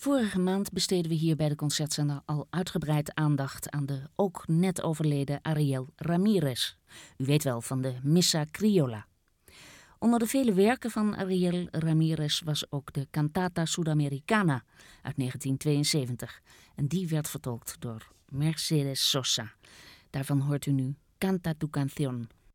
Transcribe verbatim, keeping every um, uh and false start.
Vorige maand besteden we hier bij de Concertzender al uitgebreid aandacht aan de ook net overleden Ariel Ramirez. U weet wel, van de Missa Criolla. Onder de vele werken van Ariel Ramirez was ook de Cantata Sudamericana uit negentien tweeënzeventig. En die werd vertolkt door Mercedes Sosa. Daarvan hoort u nu Canta tu canción.